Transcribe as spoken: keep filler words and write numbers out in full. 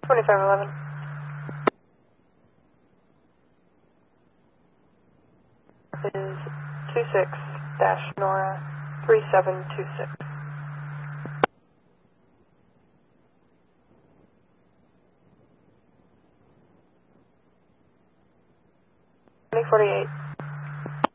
twenty-five eleven. Is two six dash Nora three seven two six. twenty forty-eight.